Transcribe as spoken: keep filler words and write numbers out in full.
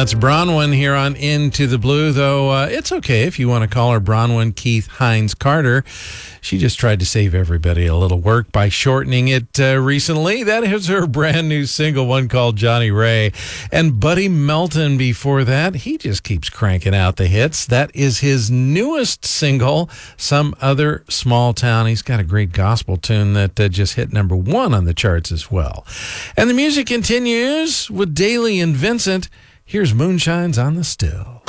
That's Bronwyn here on Into the Blue, though uh, it's okay if you want to call her Bronwyn Keith Hines Carter. She just tried to save everybody a little work by shortening it uh, recently. That is her brand new single, one called Johnny Ray. And Buddy Melton before that, he just keeps cranking out the hits. That is his newest single, Some Other Small Town. He's got a great gospel tune that uh, just hit number one on the charts as well. And the music continues with Daly and Vincent. Here's Moonshines on the Still.